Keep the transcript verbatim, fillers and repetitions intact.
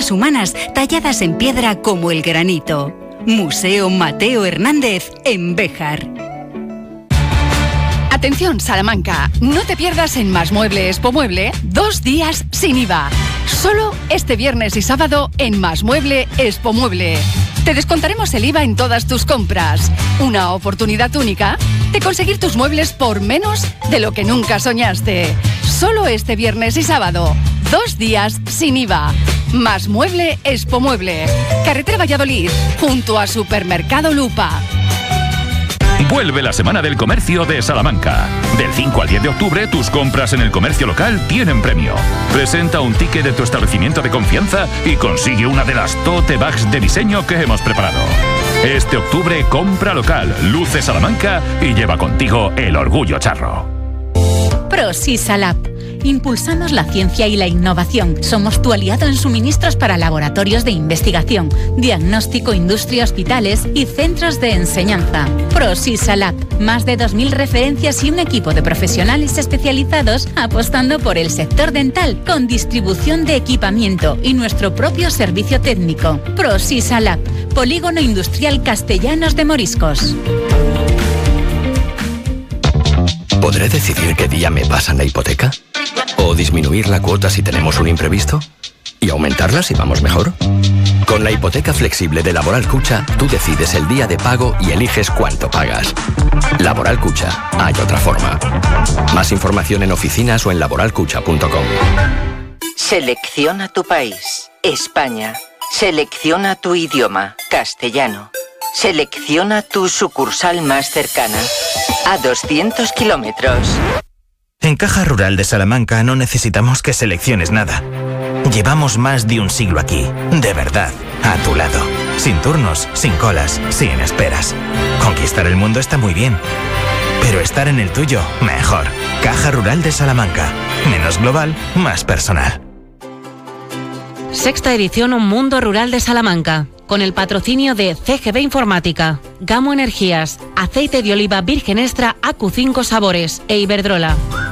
figuras humanas talladas en piedra como el granito. Museo Mateo Hernández en Béjar. Atención Salamanca, no te pierdas en Más Mueble Expo Mueble dos días sin I V A. Solo este viernes y sábado en Más Mueble Expo Mueble. Te descontaremos el I V A en todas tus compras. Una oportunidad única de conseguir tus muebles por menos de lo que nunca soñaste. Solo este viernes y sábado, dos días sin I V A. Más Mueble Expo Mueble. Carretera Valladolid, junto a Supermercado Lupa. Vuelve la Semana del Comercio de Salamanca. Del cinco al diez de octubre, tus compras en el comercio local tienen premio. Presenta un ticket de tu establecimiento de confianza y consigue una de las tote bags de diseño que hemos preparado. Este octubre, compra local, luce Salamanca y lleva contigo el orgullo charro. ProSisalab. Impulsamos la ciencia y la innovación. Somos tu aliado en suministros para laboratorios de investigación, diagnóstico, industria, hospitales y centros de enseñanza. ProSisalab. Más de dos mil referencias y un equipo de profesionales especializados apostando por el sector dental con distribución de equipamiento y nuestro propio servicio técnico. ProSisalab. Polígono Industrial Castellanos de Moriscos. ¿Podré decidir qué día me pasan la hipoteca? ¿O disminuir la cuota si tenemos un imprevisto? ¿Y aumentarla si vamos mejor? Con la hipoteca flexible de Laboral Cucha, tú decides el día de pago y eliges cuánto pagas. Laboral Cucha, hay otra forma. Más información en oficinas o en laboral cucha punto com. Selecciona tu país, España. Selecciona tu idioma, castellano. Selecciona tu sucursal más cercana, a doscientos kilómetros. En Caja Rural de Salamanca no necesitamos que selecciones nada. Llevamos más de un siglo aquí, de verdad, a tu lado. Sin turnos, sin colas, sin esperas. Conquistar el mundo está muy bien, pero estar en el tuyo, mejor. Caja Rural de Salamanca. Menos global, más personal. Sexta edición Un Mundo Rural de Salamanca, con el patrocinio de C G B Informática, Gamo Energías, Aceite de Oliva Virgen Extra A Q cinco Sabores e Iberdrola.